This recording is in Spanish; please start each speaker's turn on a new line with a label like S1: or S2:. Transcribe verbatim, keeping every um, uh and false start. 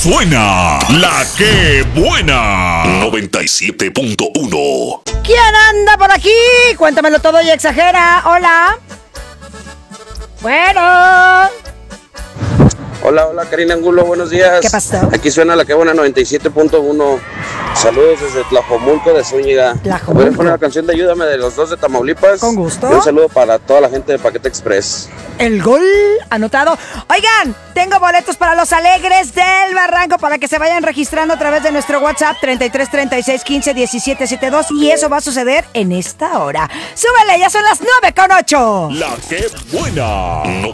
S1: suena la que buena. noventa y siete punto uno.
S2: ¿Quién anda por aquí? Cuéntamelo todo y exagera. Hola. Bueno.
S3: Hola, hola, Karina Angulo, buenos días.
S2: ¿Qué pasó?
S3: Aquí suena la que buena noventa y siete punto uno. Saludos desde Tlajomulco de Zúñiga.
S2: Tlajomulco.
S3: Voy a poner la canción de Ayúdame de los dos de Tamaulipas.
S2: Con gusto.
S3: Y un saludo para toda la gente de Paquete Express.
S2: El gol anotado. Oigan, tengo boletos para los Alegres del Barranco para que se vayan registrando a través de nuestro WhatsApp treinta y tres, treinta y seis, quince, diecisiete, setenta y dos. Y eso va a suceder en esta hora. ¡Súbele! Ya son las nueve con ocho.
S1: La que buena.